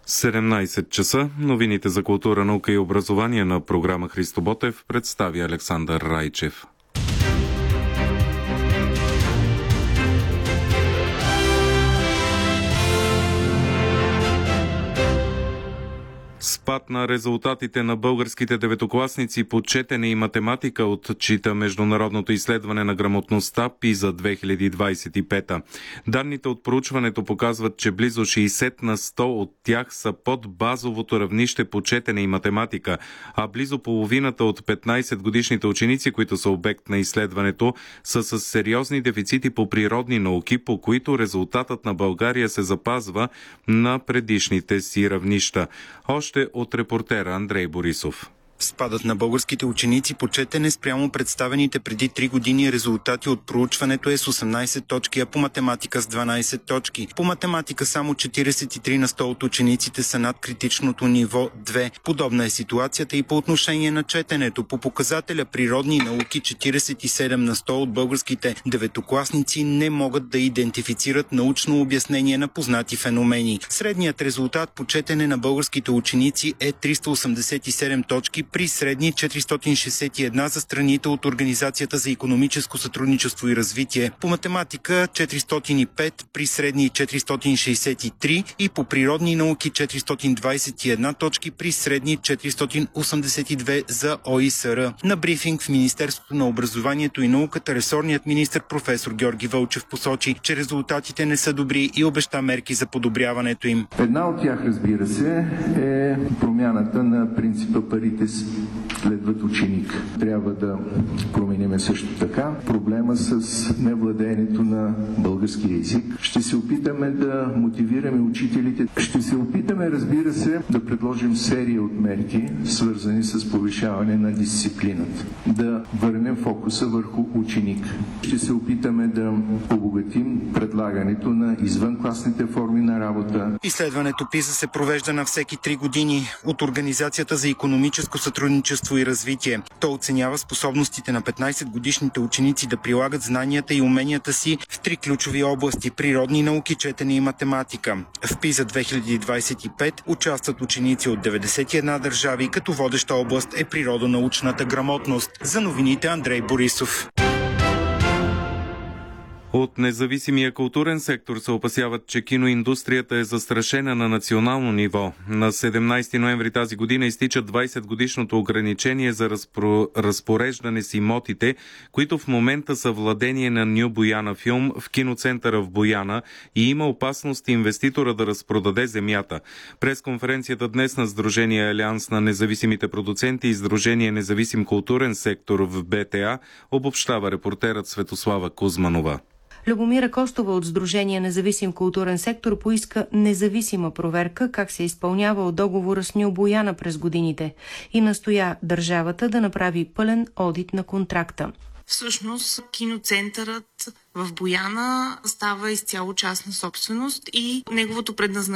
17 часа. Новините за култура, наука и образование на програма Христо Ботев представи Александър Райчев. Спад на резултатите на българските деветокласници по четене и математика отчита международното изследване на грамотността PISA 2025. Данните от проучването показват, че близо 60% от тях са под базовото равнище по четене и математика, а близо половината от 15-годишните ученици, които са обект на изследването, са с сериозни дефицити по природни науки, по които резултатът на България се запазва на предишните си равнища. Още от репортера Андрей Борисов. Спадът на българските ученици по четене спрямо представените преди 3 години резултати от проучването е с 18 точки, а по математика с 12 точки. По математика само 43% от учениците са над критичното ниво 2. Подобна е ситуацията и по отношение на четенето. По показателя природни науки 47% от българските деветокласници не могат да идентифицират научно обяснение на познати феномени. Средният резултат по четене на българските ученици е 387 точки, при средни 461 за страните от Организацията за икономическо сътрудничество и развитие. По математика 405, при средни 463 и по природни науки 421 точки, при средни 482 за ОИСР. На брифинг в Министерството на образованието и науката ресорният министър професор Георги Вълчев посочи, че резултатите не са добри и обеща мерки за подобряването им. Една от тях, разбира се, е промяната на принципа парите следват ученик. Трябва да променим също така проблема с невладеенето на българския език. Ще се опитаме да мотивираме учителите. Ще се опитаме, разбира се, да предложим серия от мерки, свързани с повишаване на дисциплината. Да върнем фокуса върху ученик. Ще се опитаме да обогатим предлагането на извънкласните форми на работа. Изследването PISA се провежда на всеки 3 години от Организацията за икономическо сътрудничество и развитие. То оценява способностите на 15-годишните ученици да прилагат знанията и уменията си в 3 ключови области – природни науки, четене и математика. В PISA 2025 участват ученици от 91 държави, като водеща област е природонаучната грамотност. За новините Андрей Борисов. От независимия културен сектор се опасяват, че киноиндустрията е застрашена на национално ниво. На 17 ноември тази година изтича 20-годишното ограничение за разпореждане с имотите, които в момента са владение на Ню Бояна филм в киноцентъра в Бояна и има опасност инвеститора да разпродаде земята. През конференцията днес на Сдружение Алианс на независимите продуценти и Сдружение Независим културен сектор в БТА обобщава репортерът Светослава Кузманова. Любомира Костова от Сдружение Независим културен сектор поиска независима проверка как се изпълнява от договора с Ню Бояна през годините и настоя държавата да направи пълен одит на контракта. Всъщност киноцентърът в Бояна става изцяло частна собственост и неговото предназначение